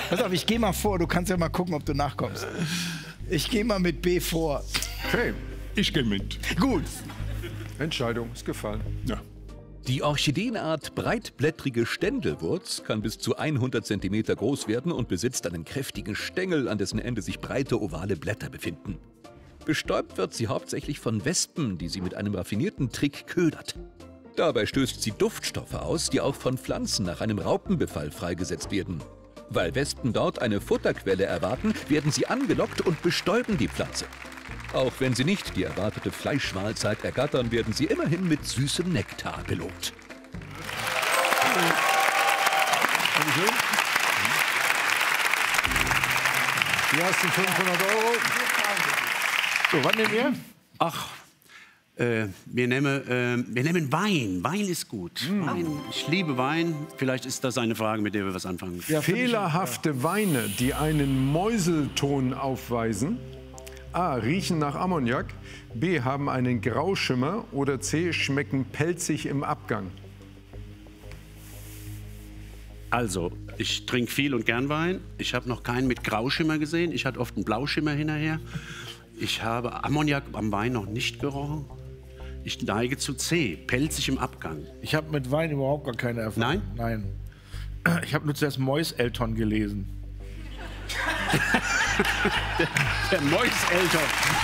Pass auf, ich gehe mal vor. Du kannst ja mal gucken, ob du nachkommst. Ich gehe mal mit B vor. Okay, Ich gehe mit. Gut. Entscheidung ist gefallen. Ja. Die Orchideenart breitblättrige Ständelwurz kann bis zu 100 cm groß werden und besitzt einen kräftigen Stängel, an dessen Ende sich breite ovale Blätter befinden. Bestäubt wird sie hauptsächlich von Wespen, die sie mit einem raffinierten Trick ködert. Dabei stößt sie Duftstoffe aus, die auch von Pflanzen nach einem Raupenbefall freigesetzt werden. Weil Wespen dort eine Futterquelle erwarten, werden sie angelockt und bestäuben die Pflanze. Auch wenn sie nicht die erwartete Fleischmahlzeit ergattern, werden sie immerhin mit süßem Nektar belohnt. Dankeschön. Die ersten 500 €. So, was nehmen wir? Ach, wir nehmen Wein. Wein ist gut. Wein, ich liebe Wein. Vielleicht ist das eine Frage, mit der wir was anfangen. Ja, Fehlerhafte Weine, die einen Mäuselton aufweisen. A. Riechen nach Ammoniak. B. Haben einen Grauschimmer. Oder C. Schmecken pelzig im Abgang. Also, ich trinke viel und gern Wein. Ich habe noch keinen mit Grauschimmer gesehen. Ich hatte oft einen Blauschimmer hinterher. Ich habe Ammoniak am Wein noch nicht gerochen. Ich neige zu C. Pelzig im Abgang. Ich habe mit Wein überhaupt gar keine Erfahrung. Nein? Nein. Ich habe nur zuerst Mäuselton gelesen. Der Mäuselton.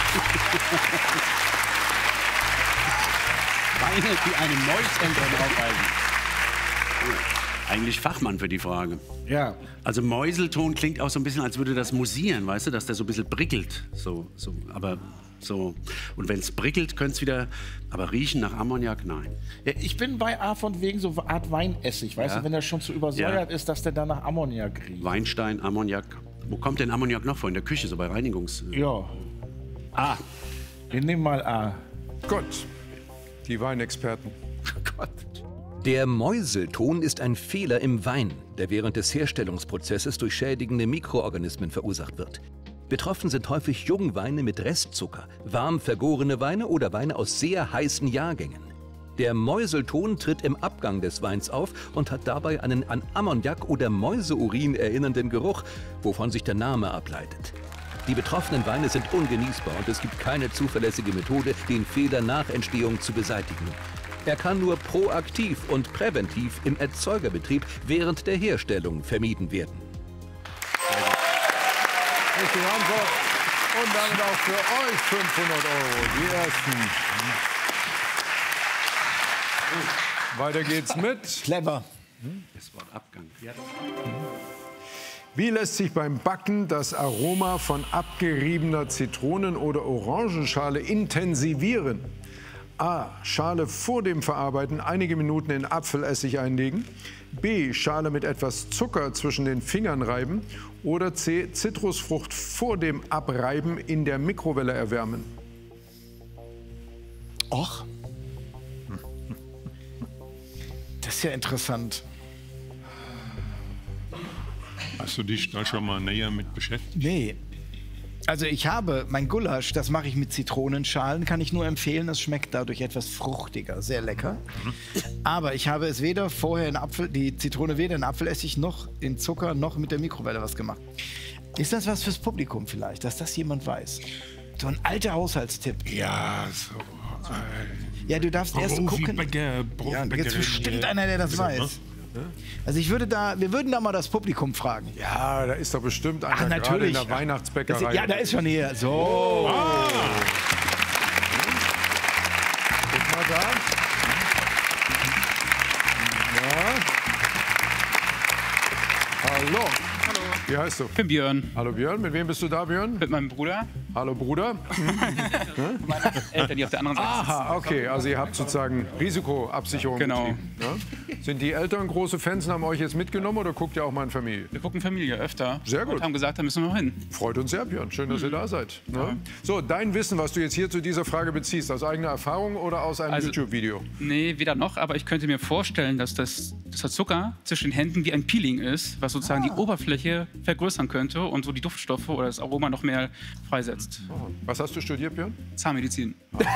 Weine, die einen Mäuselton aufweisen. Eigentlich Fachmann für die Frage. Ja. Also Mäuselton klingt auch so ein bisschen, als würde das mussieren, weißt du, dass der so ein bisschen prickelt. Aber so. Und wenn es prickelt, könnte es wieder. Aber riechen nach Ammoniak, nein. Ja, ich bin bei A von wegen so eine Art Weinessig. Weißt du, wenn der schon zu übersäuert ist, dass der dann nach Ammoniak riecht. Weinstein, Ammoniak. Wo kommt denn Ammoniak noch vor? In der Küche, so bei Reinigungs... Ja. Ah, Wir nehmen mal A. Gut. Die Weinexperten. Gott. Der Mäuselton ist ein Fehler im Wein, der während des Herstellungsprozesses durch schädigende Mikroorganismen verursacht wird. Betroffen sind häufig Jungweine mit Restzucker, warm vergorene Weine oder Weine aus sehr heißen Jahrgängen. Der Mäuselton tritt im Abgang des Weins auf und hat dabei einen an Ammoniak oder Mäuseurin erinnernden Geruch, wovon sich der Name ableitet. Die betroffenen Weine sind ungenießbar und es gibt keine zuverlässige Methode, den Fehler nach Entstehung zu beseitigen. Er kann nur proaktiv und präventiv im Erzeugerbetrieb während der Herstellung vermieden werden. Richtige Antwort. Und damit auch für euch 500 €. Die ersten. Weiter geht's mit. Clever. Das Wort Abgang. Wie lässt sich beim Backen das Aroma von abgeriebener Zitronen- oder Orangenschale intensivieren? A. Schale vor dem Verarbeiten einige Minuten in Apfelessig einlegen. B. Schale mit etwas Zucker zwischen den Fingern reiben. Oder C. Zitrusfrucht vor dem Abreiben in der Mikrowelle erwärmen. Och. Das ist ja interessant. Hast du dich da schon mal näher mit beschäftigt? Nee. Also ich habe mein Gulasch, das mache ich mit Zitronenschalen, kann ich nur empfehlen. Das schmeckt dadurch etwas fruchtiger, sehr lecker. Aber ich habe es weder vorher die Zitrone weder in Apfelessig noch in Zucker noch mit der Mikrowelle was gemacht. Ist das was fürs Publikum vielleicht, dass das jemand weiß? So ein alter Haushaltstipp. Ja, so. Ja, du darfst erst gucken. Ja, jetzt bestimmt einer, der das weiß. Also wir würden da mal das Publikum fragen. Ja, da ist doch bestimmt einer gerade natürlich. in der Weihnachtsbäckerei. Ja, da ist schon hier. So. Guck mal da. Ja. Hallo. Wie heißt du? Ich bin Björn, Hallo Björn. Mit wem bist du da, Björn? mit meinem Bruder. Hallo Bruder. Meine Eltern, die auf der anderen Seite sitzen. Aha, okay. Also ihr habt sozusagen Risikoabsicherung Genau. betrieben. Ja? Sind die Eltern große Fans und haben euch jetzt mitgenommen oder guckt ihr auch mal in Familie? Wir gucken Familie öfter. Sehr gut. Und haben gesagt, da müssen wir noch hin. Freut uns sehr, Björn. Schön, dass ihr da seid. Ne? So, dein Wissen, was du jetzt hier zu dieser Frage beziehst, aus eigener Erfahrung oder aus einem Also- YouTube-Video? Nee, weder noch, aber ich könnte mir vorstellen, dass der Zucker zwischen den Händen wie ein Peeling ist, was sozusagen die Oberfläche vergrößern könnte und so die Duftstoffe oder das Aroma noch mehr freisetzt. Was hast du studiert, Björn? Zahnmedizin.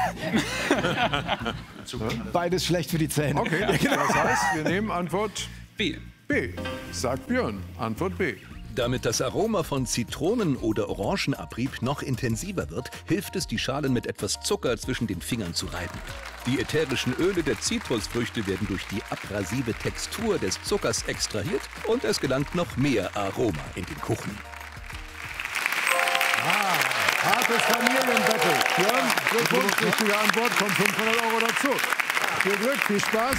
Beides schlecht für die Zähne. Okay, das heißt, wir nehmen Antwort B. B. Sagt Björn. Antwort B. Damit das Aroma von Zitronen- oder Orangenabrieb noch intensiver wird, hilft es, die Schalen mit etwas Zucker zwischen den Fingern zu reiben. Die ätherischen Öle der Zitrusfrüchte werden durch die abrasive Textur des Zuckers extrahiert und es gelangt noch mehr Aroma in den Kuchen. Hartes Familienbattle. Björn, Glückwunsch, richtige Antwort, kommt 500 € dazu. Viel Glück, viel Spaß.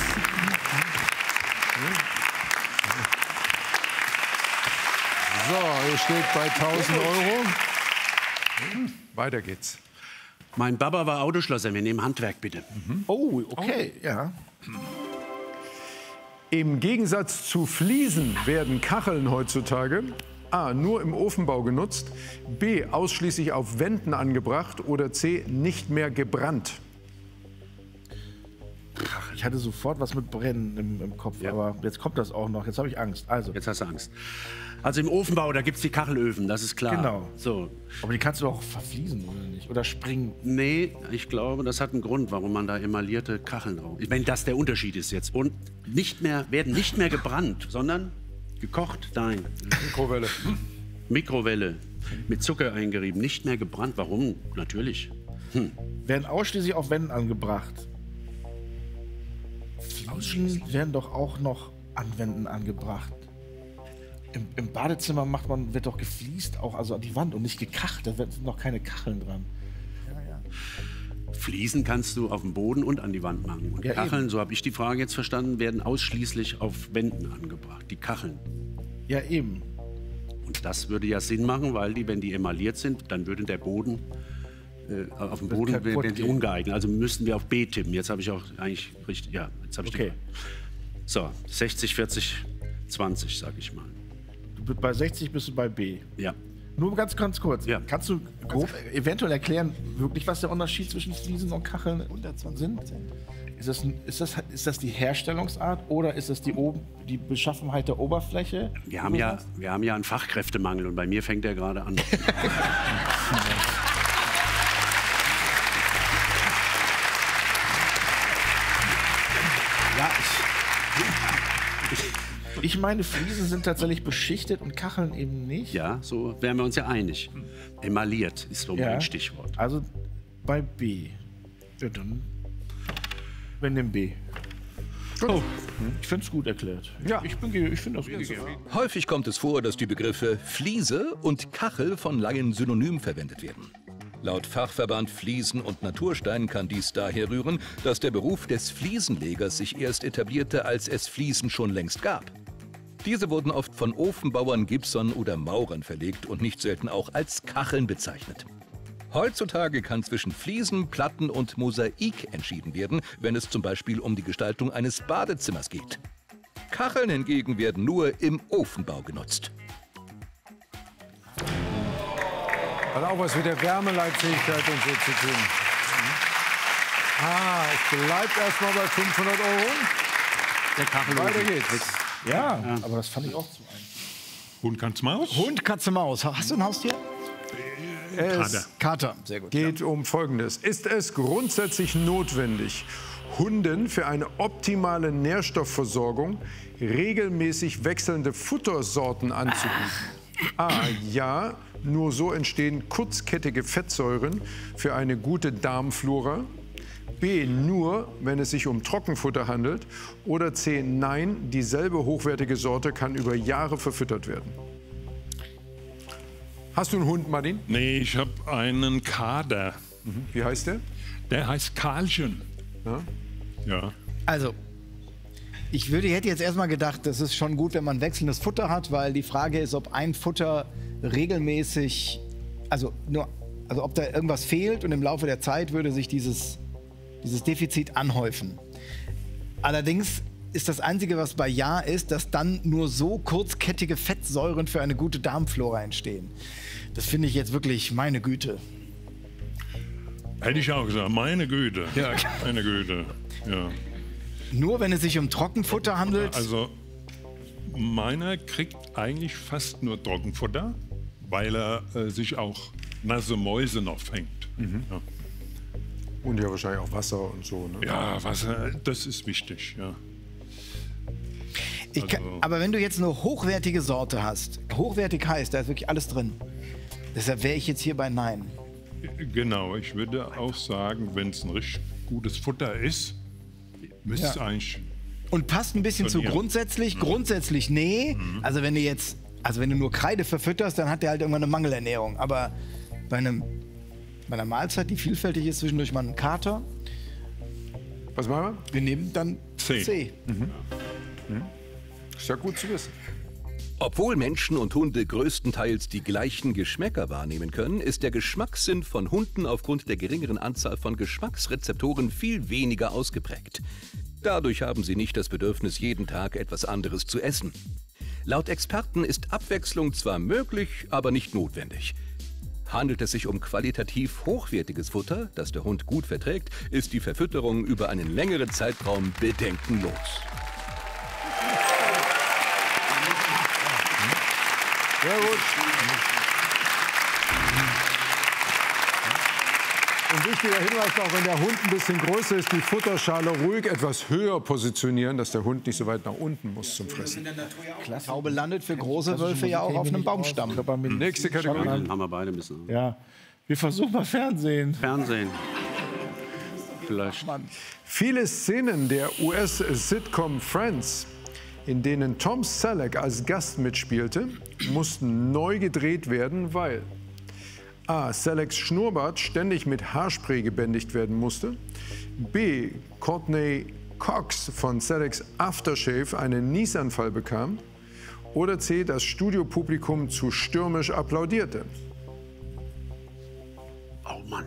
So, ihr steht bei 1000 €. Weiter geht's. Mein Papa war Autoschlosser. Wir nehmen Handwerk, bitte. Oh, okay, ja. Im Gegensatz zu Fliesen werden Kacheln heutzutage A. nur im Ofenbau genutzt, B. ausschließlich auf Wänden angebracht oder C. nicht mehr gebrannt. Ach, ich hatte sofort was mit Brennen im Kopf, aber jetzt kommt das auch noch. Jetzt habe ich Angst. Also, Jetzt hast du Angst. Also im Ofenbau, da gibt es die Kachelöfen, das ist klar. Genau. So. aber die kannst du doch verfließen, oder nicht? Oder springen. Nee, ich glaube, das hat einen Grund, warum man da emaillierte Kacheln drauf. Wenn das der Unterschied ist jetzt. Und werden nicht mehr gebrannt, sondern gekocht. Nein. Mikrowelle. Mikrowelle. Mit Zucker eingerieben. Nicht mehr gebrannt. Warum? Natürlich. Werden ausschließlich auf Wänden angebracht. Fliesen werden doch auch noch an Wänden angebracht. Im Badezimmer wird doch gefliest, auch also an die Wand und nicht gekachelt. Da sind noch keine Kacheln dran. Fliesen kannst du auf dem Boden und an die Wand machen. Und Ja, Kacheln, eben. so habe ich die Frage jetzt verstanden, werden ausschließlich auf Wänden angebracht. Die Kacheln. Ja, eben. Und das würde ja Sinn machen, weil wenn die emailliert sind, dann würde der Boden, auf dem Boden kaputt wären die gehen. ungeeignet. Also müssten wir auf B tippen. Jetzt habe ich auch eigentlich richtig, ja, jetzt habe ich Okay. So, 60, 40, 20, sag ich mal. Bei 60 bist du bei B. Ja. Nur ganz kurz. Ja. Kannst du grob eventuell erklären, wirklich, was der Unterschied zwischen Fliesen und Kacheln sind? Ist das die Herstellungsart oder ist das die Beschaffenheit der Oberfläche? Wir haben ja einen Fachkräftemangel und bei mir fängt der gerade an. Ja, ich meine, Fliesen sind tatsächlich beschichtet und Kacheln eben nicht. Ja, so wären wir uns ja einig. Emailliert ist so Ja. mein Stichwort. Also bei B. Ja, dann. Wir nehmen B. Oh. Ich finde es gut erklärt. Ja. Ich finde das gut. Häufig kommt es vor, dass die Begriffe Fliese und Kachel von Laien synonym verwendet werden. Laut Fachverband Fliesen und Naturstein kann dies daher rühren, dass der Beruf des Fliesenlegers sich erst etablierte, als es Fliesen schon längst gab. Diese wurden oft von Ofenbauern, Gipsern oder Maurern verlegt und nicht selten auch als Kacheln bezeichnet. Heutzutage kann zwischen Fliesen, Platten und Mosaik entschieden werden, wenn es zum Beispiel um die Gestaltung eines Badezimmers geht. Kacheln hingegen werden nur im Ofenbau genutzt. Hat auch was mit der Wärmeleitfähigkeit und so zu tun. Es bleibt erstmal bei 500 €. Der Kachelofen. Weiter geht's. Ja, aber das fand ich auch zu einfach. Hund, Katz, Maus? Hund, Katze, Maus. Hast du ein Haustier? Kater. Kater. Sehr gut. Geht um Folgendes. Ist es grundsätzlich notwendig, Hunden für eine optimale Nährstoffversorgung regelmäßig wechselnde Futtersorten anzubieten? A. Ja, nur so entstehen kurzkettige Fettsäuren für eine gute Darmflora. B. Nur, wenn es sich um Trockenfutter handelt. Oder C. Nein, dieselbe hochwertige Sorte kann über Jahre verfüttert werden. Hast du einen Hund, Martin? Nee, ich habe einen Kader. Wie heißt der? Der heißt Karlchen. Ja. Ja. Also, hätte jetzt erstmal gedacht, das ist schon gut, wenn man wechselndes Futter hat, weil die Frage ist, ob ein Futter regelmäßig, also ob da irgendwas fehlt und im Laufe der Zeit würde sich dieses Defizit anhäufen. Allerdings ist das Einzige, was bei Ja ist, dass dann nur so kurzkettige Fettsäuren für eine gute Darmflora entstehen. Das finde ich jetzt wirklich, meine Güte. Hätte ich auch gesagt, meine Güte. Ja. Meine Güte. Ja. Nur wenn es sich um Trockenfutter handelt. Also, meiner kriegt eigentlich fast nur Trockenfutter, weil er sich auch nasse Mäuse noch fängt. Ja. Und ja wahrscheinlich auch Wasser und so. Ne? Ja, Wasser, das ist wichtig. Ja. Aber wenn du jetzt eine hochwertige Sorte hast, hochwertig heißt, da ist wirklich alles drin. Deshalb wäre ich jetzt hier bei Nein. Genau, ich würde auch sagen, wenn es ein richtig gutes Futter ist, müsste es eigentlich... Und passt ein bisschen zu grundsätzlich. Grundsätzlich, nee. Also wenn du nur Kreide verfütterst, dann hat der halt irgendwann eine Mangelernährung. Aber bei einer Mahlzeit, die vielfältig ist, zwischendurch mal einen Kater. Was machen wir? Wir nehmen dann C. Ist ja gut zu wissen. Obwohl Menschen und Hunde größtenteils die gleichen Geschmäcker wahrnehmen können, ist der Geschmackssinn von Hunden aufgrund der geringeren Anzahl von Geschmacksrezeptoren viel weniger ausgeprägt. Dadurch haben sie nicht das Bedürfnis, jeden Tag etwas anderes zu essen. Laut Experten ist Abwechslung zwar möglich, aber nicht notwendig. Handelt es sich um qualitativ hochwertiges Futter, das der Hund gut verträgt, ist die Verfütterung über einen längeren Zeitraum bedenkenlos. Sehr gut. Ein wichtiger Hinweis auch, wenn der Hund ein bisschen größer ist, die Futterschale ruhig etwas höher positionieren, dass der Hund nicht so weit nach unten muss zum Fressen. Taube landet für große Wölfe ja auch auf einem Baumstamm. Nächste Kategorie. Haben wir beide müssen. Ja, wir versuchen mal Fernsehen. Fernsehen. Vielleicht. Viele Szenen der US-Sitcom Friends, in denen Tom Selleck als Gast mitspielte, mussten neu gedreht werden, weil A. Selecks Schnurrbart ständig mit Haarspray gebändigt werden musste, B. Courtney Cox von Selecks Aftershave einen Niesanfall bekam oder C. das Studiopublikum zu stürmisch applaudierte. Oh Mann.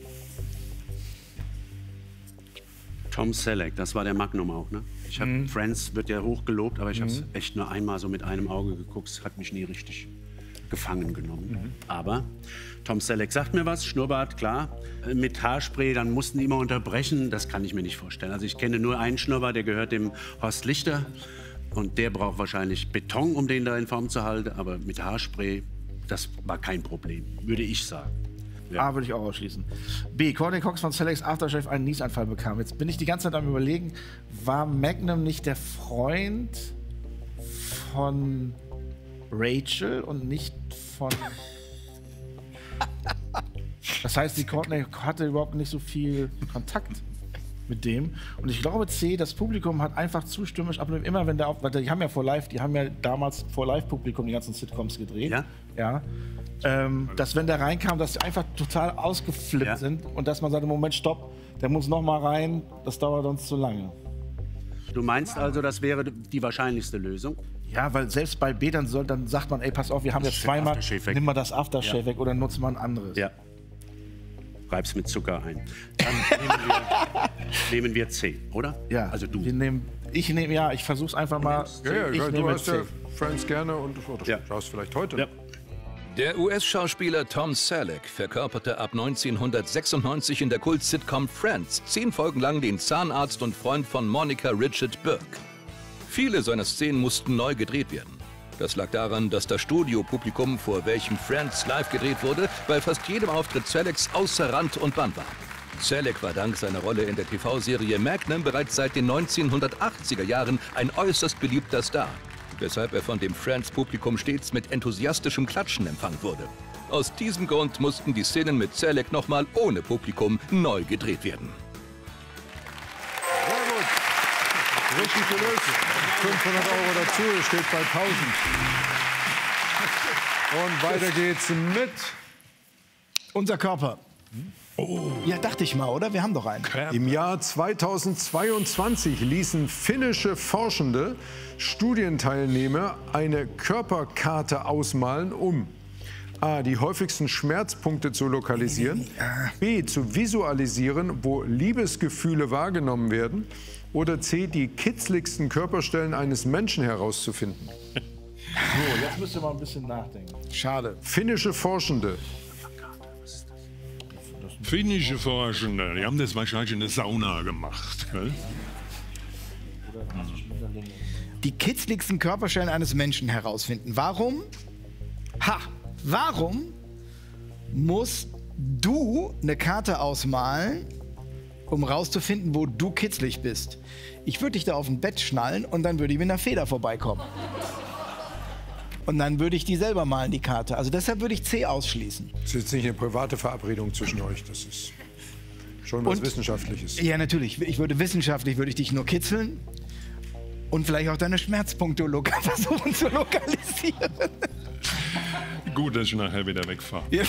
Tom Selleck, das war der Magnum auch, ne? Ich habe Friends wird ja hochgelobt, aber ich habe es echt nur einmal so mit einem Auge geguckt. Es hat mich nie richtig gefangen genommen. Aber Tom Selleck sagt mir was, Schnurrbart, klar. Mit Haarspray, dann mussten die immer unterbrechen. Das kann ich mir nicht vorstellen. Also ich kenne nur einen Schnurrbart, der gehört dem Horst Lichter. Und der braucht wahrscheinlich Beton, um den da in Form zu halten. Aber mit Haarspray, das war kein Problem, würde ich sagen. Ja. A würde ich auch ausschließen. B. Courtney Cox von Selecks Aftershave einen Niesanfall bekam. Jetzt bin ich die ganze Zeit am Überlegen, war Magnum nicht der Freund von Rachel und nicht von... Das heißt, die Courtney hatte überhaupt nicht so viel Kontakt mit dem. Und ich glaube, C, das Publikum hat einfach zu stürmisch abgelehnt. Immer wenn der, weil die haben ja damals vor Live-Publikum die ganzen Sitcoms gedreht. Ja? Ja. Dass wenn der reinkam, dass sie einfach total ausgeflippt sind und dass man sagt, Moment, stopp, der muss noch mal rein, das dauert uns zu lange. Du meinst also, das wäre die wahrscheinlichste Lösung? Ja, weil selbst bei B dann sagt man, ey, pass auf, wir haben jetzt zweimal, nimm mal das Aftershave weg oder nutzt mal ein anderes. Ja. Reib's mit Zucker ein. Dann nehmen wir C, oder? Ja. Also du. Ich versuch's einfach mal. Ja, du hast ja Friends gerne und schaust vielleicht heute. Ja. Der US-Schauspieler Tom Selleck verkörperte ab 1996 in der Kult-Sitcom Friends 10 Folgen lang den Zahnarzt und Freund von Monica Richard Burke. Viele seiner Szenen mussten neu gedreht werden. Das lag daran, dass das Studiopublikum, vor welchem Friends live gedreht wurde, bei fast jedem Auftritt Selecks außer Rand und Band war. Selleck war dank seiner Rolle in der TV-Serie Magnum bereits seit den 1980er Jahren ein äußerst beliebter Star, weshalb er von dem Friends-Publikum stets mit enthusiastischem Klatschen empfangen wurde. Aus diesem Grund mussten die Szenen mit Selleck nochmal ohne Publikum neu gedreht werden. Sehr gut. Richtig gelöst. 500 € dazu, es steht bei 1000. Und weiter geht's mit Unser Körper. Oh. Ja, dachte ich mal, oder? Wir haben doch einen. Im Jahr 2022 ließen finnische Forschende Studienteilnehmer eine Körperkarte ausmalen, um A. die häufigsten Schmerzpunkte zu lokalisieren, B. zu visualisieren, wo Liebesgefühle wahrgenommen werden, oder C. die kitzligsten Körperstellen eines Menschen herauszufinden. So, jetzt müsst ihr mal ein bisschen nachdenken. Schade. Finnische Forschende. Finnische Forschende, die haben das wahrscheinlich in der Sauna gemacht. Gell? Die kitzligsten Körperstellen eines Menschen herausfinden. Warum? Warum musst du eine Karte ausmalen, um rauszufinden, wo du kitzlig bist. Ich würde dich da auf ein Bett schnallen und dann würde ich mit einer Feder vorbeikommen. Und dann würde ich die selber malen, die Karte. Also deshalb würde ich C ausschließen. Das ist jetzt nicht eine private Verabredung zwischen euch, das ist schon was Wissenschaftliches. Ja, natürlich. Wissenschaftlich würde ich dich nur kitzeln und vielleicht auch deine Schmerzpunkte versuchen zu lokalisieren. Gut, dass ich nachher wieder wegfahre. Ja.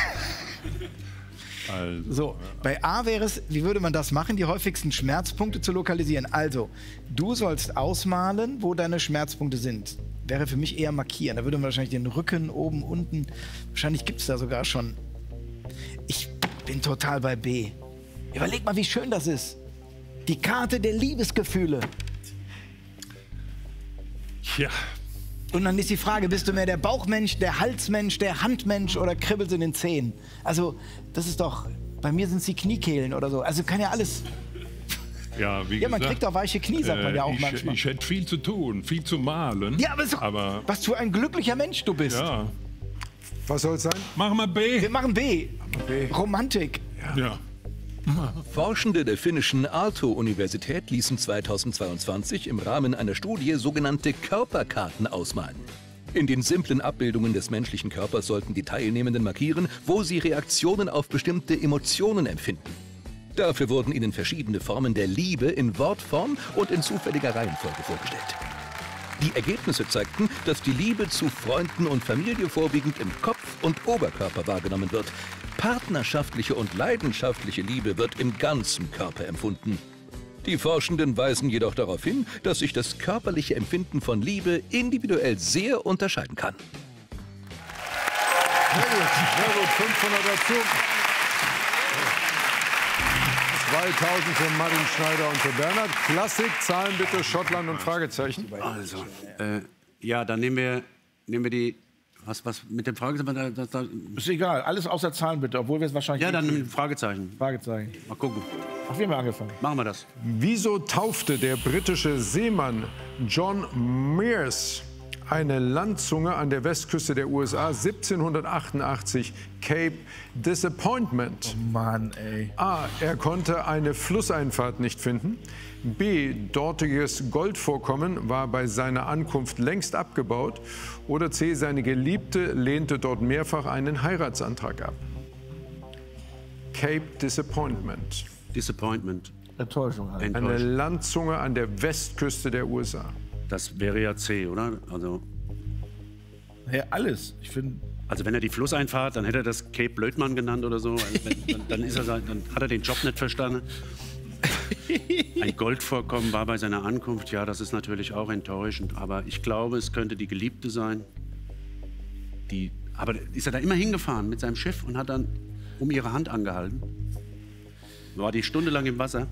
Also, So, bei A wäre es, wie würde man das machen, die häufigsten Schmerzpunkte zu lokalisieren? Also, du sollst ausmalen, wo deine Schmerzpunkte sind. Wäre für mich eher markieren. Da würde man wahrscheinlich den Rücken, oben, unten, wahrscheinlich gibt es da sogar schon. Ich bin total bei B. Überleg mal, wie schön das ist. Die Karte der Liebesgefühle. ja, Und dann ist die Frage, bist du mehr der Bauchmensch, der Halsmensch, der Handmensch oder kribbelst in den Zehen? Also, das ist doch, bei mir sind es die Kniekehlen oder so. Also kann ja alles, ja, wie ja, man gesagt, kriegt auch weiche Knie, sagt man ja auch ich, manchmal. Ich hätte viel zu tun, viel zu malen. Ja, aber was für ein glücklicher Mensch du bist. Ja, Was soll es sein? machen wir B. Wir machen B. B. Romantik. Ja. Forschende der finnischen Aalto-Universität ließen 2022 im Rahmen einer Studie sogenannte Körperkarten ausmalen. In den simplen Abbildungen des menschlichen Körpers sollten die Teilnehmenden markieren, wo sie Reaktionen auf bestimmte Emotionen empfinden. Dafür wurden ihnen verschiedene Formen der Liebe in Wortform und in zufälliger Reihenfolge vorgestellt. Die Ergebnisse zeigten, dass die Liebe zu Freunden und Familie vorwiegend im Kopf und Oberkörper wahrgenommen wird. Partnerschaftliche und leidenschaftliche Liebe wird im ganzen Körper empfunden. Die Forschenden weisen jedoch darauf hin, dass sich das körperliche Empfinden von Liebe individuell sehr unterscheiden kann. Sehr gut, 500 dazu. 2000 für Martin Schneider und für Bernhard. Klassik, Zahlen bitte, Schottland und Fragezeichen. Also, ja, dann nehmen wir die. Was mit dem Fragezeichen? Ist egal, alles außer Zahlen bitte, obwohl wir es wahrscheinlich... Ja, dann Fragezeichen. Fragezeichen. Mal gucken. Ach, wir haben angefangen. Machen wir das. Wieso taufte der britische Seemann John Mears eine Landzunge an der Westküste der USA 1788 Cape Disappointment? Oh Mann, ey. A. Er konnte eine Flusseinfahrt nicht finden. B. Dortiges Goldvorkommen war bei seiner Ankunft längst abgebaut. Oder C. Seine Geliebte lehnte dort mehrfach einen Heiratsantrag ab. Cape Disappointment. Disappointment. Enttäuschung halt. Eine Enttäuscht. Landzunge an der Westküste der USA. Das wäre ja C, oder? Ja, alles. Ich finde... Also wenn er die Flusseinfahrt, dann hätte er das Cape Blödmann genannt oder so. Dann hat er den Job nicht verstanden. Ein Goldvorkommen war bei seiner Ankunft. Ja, das ist natürlich auch enttäuschend. Aber ich glaube, es könnte die Geliebte sein. Aber ist er da immer hingefahren mit seinem Schiff und hat dann um ihre Hand angehalten? War die stundenlang im Wasser?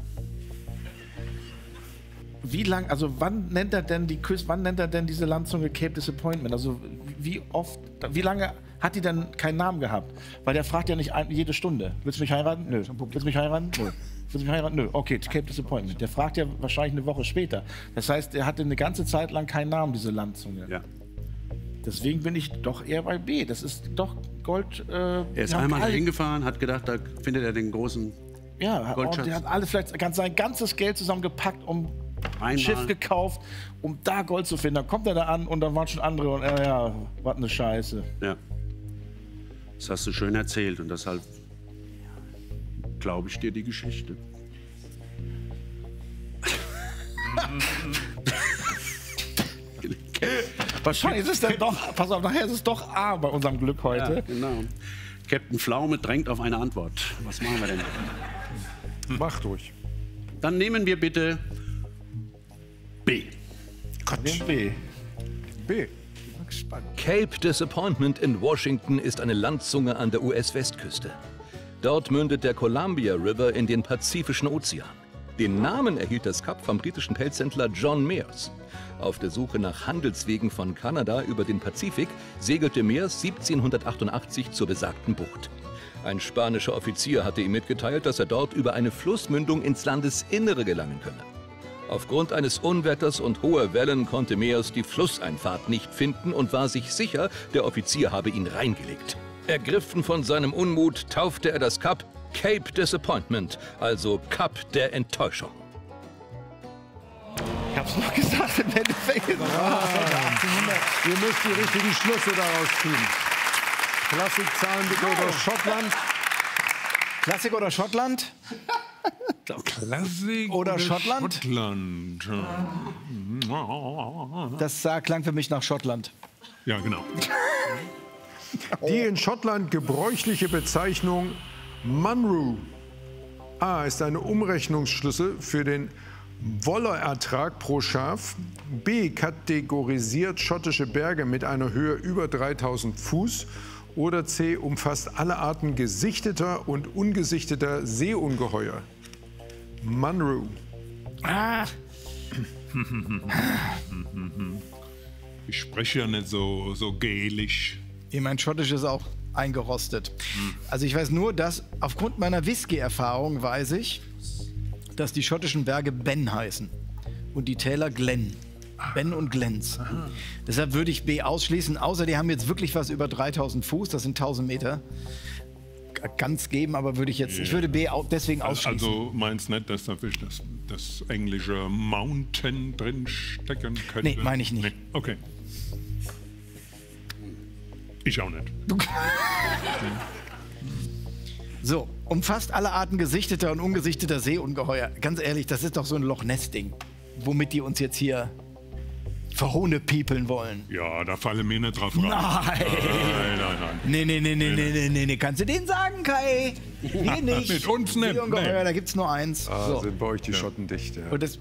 Wie lang, also wann nennt er denn diese Landzunge Cape Disappointment? Also wie lange hat die denn keinen Namen gehabt? Weil der fragt ja nicht jede Stunde. Willst du mich heiraten? Nö. Willst du mich heiraten? Nö. Willst du mich heiraten? Nö. Okay, Cape Disappointment. Der fragt ja wahrscheinlich eine Woche später. Das heißt, er hatte eine ganze Zeit lang keinen Namen, diese Landzunge. Ja. Deswegen bin ich doch eher bei B. Das ist doch Gold. Er ist einmal hingefahren, hat gedacht, da findet er den großen Goldschatz. Der hat alles, vielleicht sein ganzes Geld zusammengepackt, um ein Schiff gekauft, um da Gold zu finden. Dann kommt er da an und dann waren schon andere und ja, was eine Scheiße. Ja. Das hast du schön erzählt und deshalb glaube ich dir die Geschichte. Wahrscheinlich ist es dann doch, pass auf, nachher ist es doch A bei unserem Glück heute. Ja, genau. Captain Pflaume drängt auf eine Antwort. Was machen wir denn? Macht ruhig. Dann nehmen wir bitte B. B. B. Cape Disappointment in Washington ist eine Landzunge an der US-Westküste. Dort mündet der Columbia River in den Pazifischen Ozean. Den Namen erhielt das Kap vom britischen Pelzhändler John Mears. Auf der Suche nach Handelswegen von Kanada über den Pazifik segelte Mears 1788 zur besagten Bucht. Ein spanischer Offizier hatte ihm mitgeteilt, dass er dort über eine Flussmündung ins Landesinnere gelangen könne. Aufgrund eines Unwetters und hoher Wellen konnte Mears die Flusseinfahrt nicht finden und war sich sicher, der Offizier habe ihn reingelegt. Ergriffen von seinem Unmut taufte er das Kap Cape Disappointment, also Kap der Enttäuschung. Ich hab's noch gesagt, im Endeffekt. Ihr müsst die richtigen Schlüsse daraus ziehen. Klassik, Zahlenbitte oder Schottland? Klassik oder Schottland? Klassik Oder Schottland? Schottland. Das klang für mich nach Schottland. Ja, genau. Die in Schottland gebräuchliche Bezeichnung Munro. A ist eine Umrechnungsschlüssel für den Wollerertrag pro Schaf. B kategorisiert schottische Berge mit einer Höhe über 3000 Fuß. Oder C umfasst alle Arten gesichteter und ungesichteter Seeungeheuer. Munro. Ich spreche ja nicht so gälisch. Mein Schottisch ist auch eingerostet. Also ich weiß nur, dass aufgrund meiner Whisky-Erfahrung weiß ich, dass die schottischen Berge Ben heißen und die Täler Glen. Ben und Glens. Deshalb würde ich B ausschließen, außer die haben jetzt wirklich was über 3000 Fuß, das sind 1000 Meter. Ganz geben, aber ich würde B deswegen ausschließen. Also meinst nicht, dass da das englische Mountain drin stecken könnte? Nee, meine ich nicht. Nee. Okay. Ich auch nicht. So, umfasst alle Arten gesichteter und ungesichteter Seeungeheuer. Ganz ehrlich, das ist doch so ein Loch-Ness-Ding, womit die uns jetzt hier verhohnepiepeln wollen. Ja, da falle mir nicht drauf rein. Nein. Nee. Kannst du denen sagen, Kai? Wir nicht. Mit uns nicht. Seeungeheuer, Nee. da gibt's nur eins. So. Sind bei euch die Schotten dicht. Ja. Und das,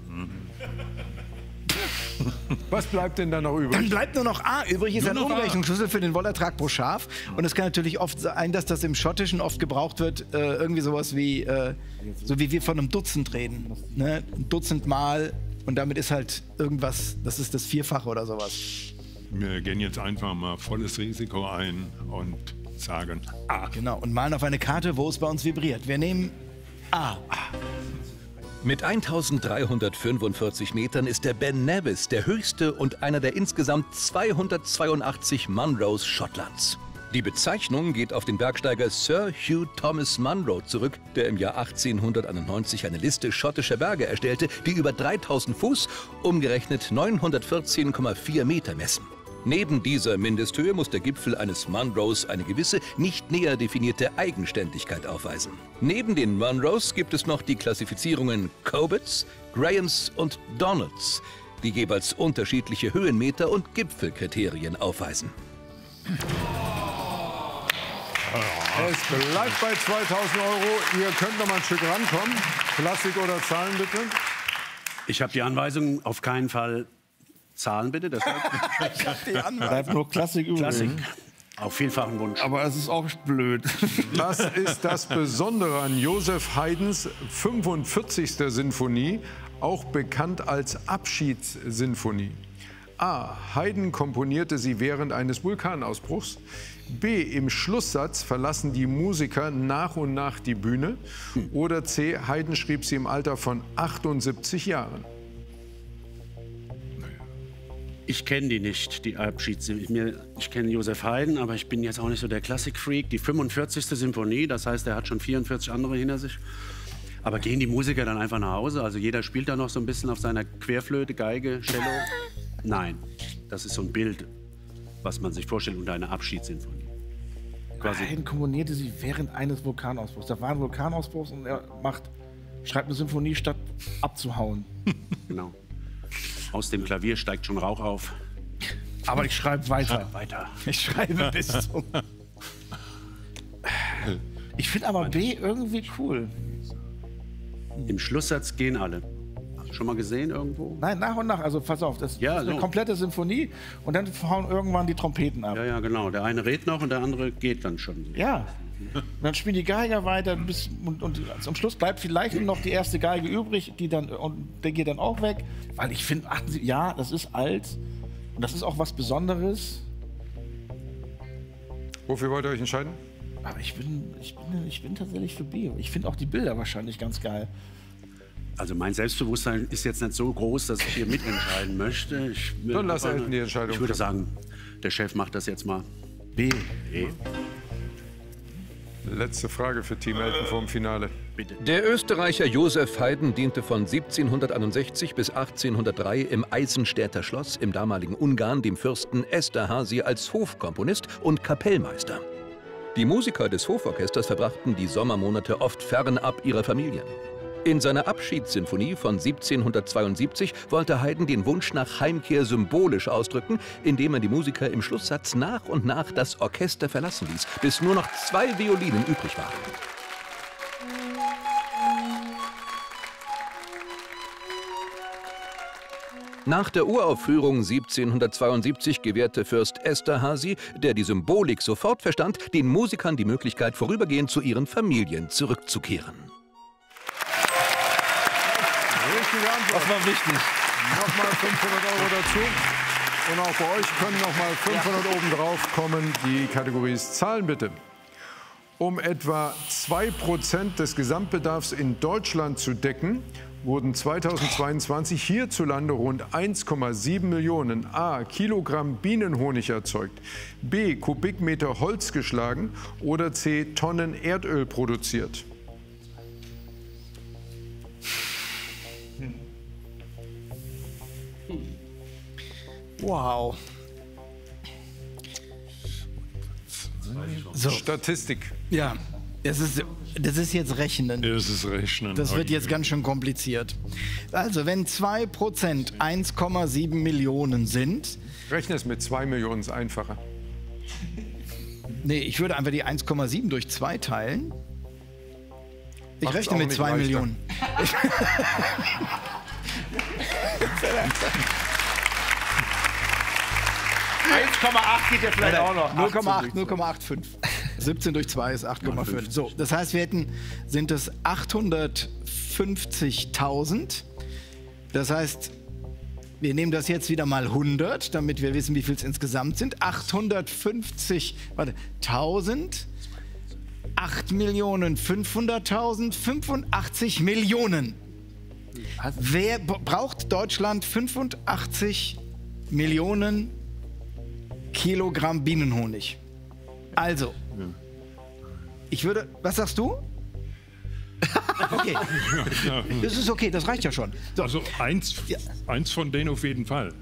Was bleibt denn da noch dann übrig? bleibt nur noch A übrig, ist Nur ein noch A. Umrechnungsschlüssel für den Wollertrag pro Schaf. Und es kann natürlich oft sein, dass das im Schottischen oft gebraucht wird, irgendwie sowas wie, so wie wir von einem Dutzend reden. Ne? Ein Dutzend Mal und damit ist halt irgendwas, das ist das Vierfache oder sowas. Wir gehen jetzt einfach mal volles Risiko ein und sagen A. Genau, und malen auf eine Karte, wo es bei uns vibriert. Wir nehmen A. Mit 1345 Metern ist der Ben Nevis der höchste und einer der insgesamt 282 Munros Schottlands. Die Bezeichnung geht auf den Bergsteiger Sir Hugh Thomas Munro zurück, der im Jahr 1891 eine Liste schottischer Berge erstellte, die über 3000 Fuß, umgerechnet 914,4 Meter messen. Neben dieser Mindesthöhe muss der Gipfel eines Munros eine gewisse, nicht näher definierte Eigenständigkeit aufweisen. Neben den Munros gibt es noch die Klassifizierungen Cobetts, Grahams und Donalds, die jeweils unterschiedliche Höhenmeter und Gipfelkriterien aufweisen. Es bleibt bei 2000 Euro. Ihr könnt noch mal ein Stück rankommen. Klassik oder Zahlen bitte? Ich habe die Anweisung, auf keinen Fall Zahlen bitte. Deshalb Bleibt nur Klassik übrig. Klassik. Auf vielfachen Wunsch. Aber es ist auch blöd. Das ist das Besondere an Joseph Haydns 45. Sinfonie, auch bekannt als Abschiedssinfonie. A. Haydn komponierte sie während eines Vulkanausbruchs. B. Im Schlusssatz verlassen die Musiker nach und nach die Bühne. Oder C. Haydn schrieb sie im Alter von 78 Jahren. Ich kenne die nicht, die Abschiedssinfonie. Ich kenne Joseph Haydn, aber ich bin jetzt auch nicht so der Klassikfreak. Die 45. Symphonie, das heißt, er hat schon 44 andere hinter sich. Aber gehen die Musiker dann einfach nach Hause? Also jeder spielt da noch so ein bisschen auf seiner Querflöte, Geige, Cello? Nein, das ist so ein Bild, was man sich vorstellt unter einer Abschiedssinfonie. Quasi. Haydn komponierte sie während eines Vulkanausbruchs. Da war ein Vulkanausbruch und er schreibt eine Symphonie, statt abzuhauen. Genau. Aus dem Klavier steigt schon Rauch auf. Aber ich schreibe weiter. Weiter. Ich schreibe bis zum... Ich finde aber B irgendwie cool. Im Schlusssatz gehen alle. Schon mal gesehen irgendwo? Nein, nach und nach. Also pass auf, das Ja, ist eine so. komplette Symphonie und dann hauen irgendwann die Trompeten ab. Ja, ja, genau. Der eine redet noch und der andere geht dann schon. Ja. Und dann spielen die Geiger weiter und zum Schluss bleibt vielleicht nur noch die erste Geige übrig, und der geht dann auch weg. Weil ich finde, ja, das ist alt und das ist auch was Besonderes. Wofür wollt ihr euch entscheiden? Aber ich bin tatsächlich für B. Ich finde auch die Bilder wahrscheinlich ganz geil. Also mein Selbstbewusstsein ist jetzt nicht so groß, dass ich hier mitentscheiden möchte. Dann lass Elton die Entscheidung Ich würde treffen. sagen, der Chef macht das jetzt mal. B. B. Letzte Frage für Team Elton vorm Finale. Der Österreicher Josef Haydn diente von 1761 bis 1803 im Eisenstädter Schloss im damaligen Ungarn dem Fürsten Esterházy als Hofkomponist und Kapellmeister. Die Musiker des Hoforchesters verbrachten die Sommermonate oft fernab ihrer Familien. In seiner Abschiedssinfonie von 1772 wollte Haydn den Wunsch nach Heimkehr symbolisch ausdrücken, indem er die Musiker im Schlusssatz nach und nach das Orchester verlassen ließ, bis nur noch 2 Violinen übrig waren. Nach der Uraufführung 1772 gewährte Fürst Esterházy, der die Symbolik sofort verstand, den Musikern die Möglichkeit, vorübergehend zu ihren Familien zurückzukehren. Das war wichtig. Nochmal 500 € dazu. Und auch bei euch können nochmal 500 oben drauf kommen. Die Kategorie ist Zahlen bitte. Um etwa 2% des Gesamtbedarfs in Deutschland zu decken, wurden 2022 hierzulande rund 1,7 Millionen A. Kilogramm Bienenhonig erzeugt, B. Kubikmeter Holz geschlagen oder C. Tonnen Erdöl produziert. Wow. So. Statistik. Ja, das ist jetzt Rechnen. Das ist Rechnen. Das wird jetzt ganz schön kompliziert. Also, wenn 2% 1,7 Millionen sind. Rechne es mit 2 Millionen, ist einfacher. Nee, ich würde einfach die 1,7 durch 2 teilen. Ich Macht's rechne auch mit nicht 2 leichter. Millionen. 1,8 geht ja vielleicht auch noch. 0,85. 17 durch 2 ist 8,5. So, das heißt, sind es 850.000. Das heißt, wir nehmen das jetzt wieder mal 100, damit wir wissen, wie viel es insgesamt sind. 850.000, 8.500.000, 85 Millionen. Wer braucht Deutschland 85 Millionen Kilogramm Bienenhonig? Also, ich würde, was sagst du? Okay, das ist okay, das reicht ja schon. So. Also eins von denen auf jeden Fall.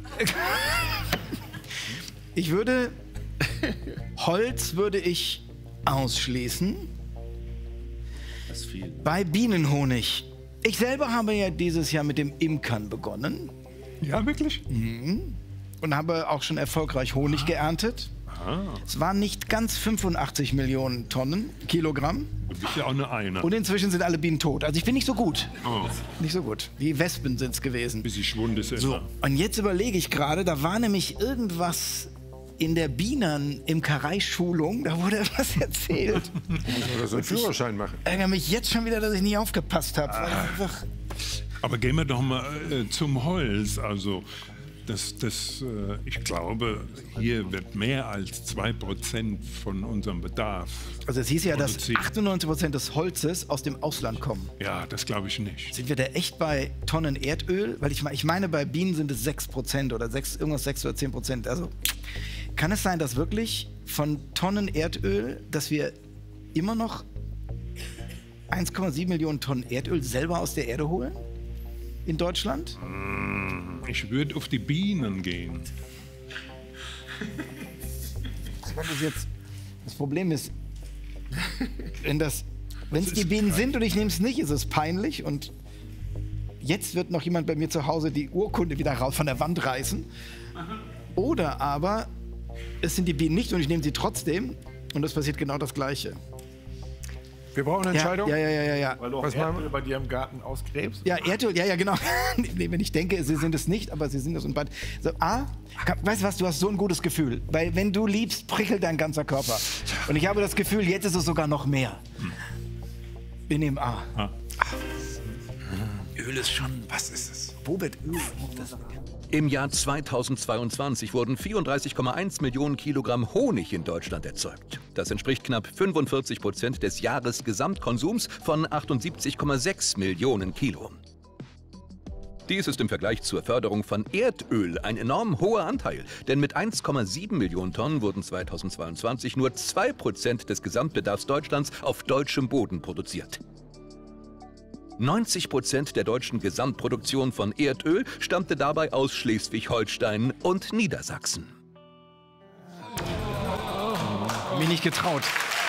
Ich würde, Holz würde ich ausschließen. Das ist viel. Bei Bienenhonig. Ich selber habe ja dieses Jahr mit dem Imkern begonnen Ja, wirklich? und habe auch schon erfolgreich Honig geerntet. Es waren nicht ganz 85 Millionen Kilogramm. Du bist ja auch nur einer. Und inzwischen sind alle Bienen tot. Also ich bin nicht so gut. Oh, Nicht so gut. Die Wespen sind es gewesen. bisschen Schwund ist So, immer. und jetzt überlege ich gerade, da war nämlich irgendwas in der Bienen-Imkerei-Schulung, da wurde etwas erzählt. Oder so einen Führerschein machen. Ich ärgere mich jetzt schon wieder, dass ich nicht aufgepasst habe. Einfach, Aber gehen wir doch mal zum Holz. Also, ich glaube, hier wird mehr als 2% von unserem Bedarf. also es hieß ja, dass produziert. 98% des Holzes aus dem Ausland kommen. Ja, das glaube ich nicht. Sind wir da echt bei Tonnen Erdöl? Weil ich meine, bei Bienen sind es 6% oder irgendwas 6 oder 10%. Also kann es sein, dass wirklich von Tonnen Erdöl, dass wir immer noch 1,7 Millionen Tonnen Erdöl selber aus der Erde holen? In Deutschland? Ich würde auf die Bienen gehen. Das Problem ist, wenn es die Bienen sind und ich nehme es nicht, ist es peinlich. Und jetzt wird noch jemand bei mir zu Hause die Urkunde wieder raus von der Wand reißen. Oder aber es sind die Bienen nicht und ich nehme sie trotzdem. Und es passiert genau das Gleiche. Wir brauchen eine Entscheidung. Ja. Weil du auch Was machen Erdöl bei dir im Garten ausgräbst. Ja, Erdöl, ja, genau. Nee, wenn ich denke, sie sind es nicht, aber sie sind es. Und bald. So, weißt du was, du hast so ein gutes Gefühl. Weil wenn du liebst, prickelt dein ganzer Körper. Und ich habe das Gefühl, jetzt ist es sogar noch mehr. Wir nehmen A. Öl ist schon, was ist es? Wo wird Öl? Im Jahr 2022 wurden 34,1 Millionen Kilogramm Honig in Deutschland erzeugt. Das entspricht knapp 45% des Jahresgesamtkonsums von 78,6 Millionen Kilo. Dies ist im Vergleich zur Förderung von Erdöl ein enorm hoher Anteil, denn mit 1,7 Millionen Tonnen wurden 2022 nur 2% des Gesamtbedarfs Deutschlands auf deutschem Boden produziert. 90% der deutschen Gesamtproduktion von Erdöl stammte dabei aus Schleswig-Holstein und Niedersachsen. Mich nicht getraut.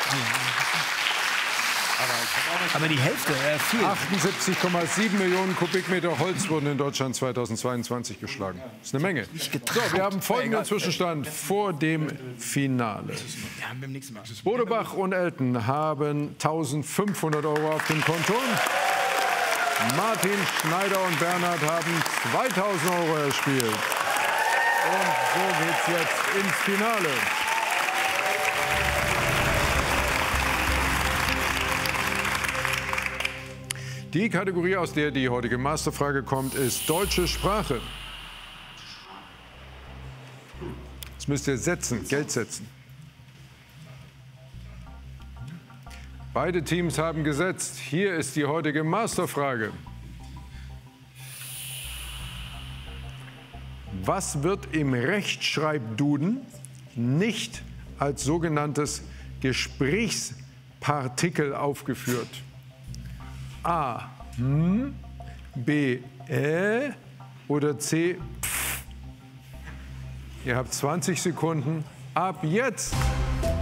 Aber die Hälfte, viel. 78,7 Millionen Kubikmeter Holz wurden in Deutschland 2022 geschlagen. Das ist eine Menge. So, wir haben folgenden Zwischenstand vor dem Finale. Bodebach und Elton haben 1.500 € auf dem Konto. Martin, Schneider und Bernhard haben 2.000 € erspielt. Und so geht's jetzt ins Finale. Die Kategorie, aus der die heutige Masterfrage kommt, ist deutsche Sprache. Jetzt müsst ihr setzen, Geld setzen. Beide Teams haben gesetzt. Hier ist die heutige Masterfrage. Was wird im Rechtschreibduden nicht als sogenanntes Gesprächspartikel aufgeführt? A. B. Oder C. Pf. Ihr habt 20 Sekunden ab jetzt.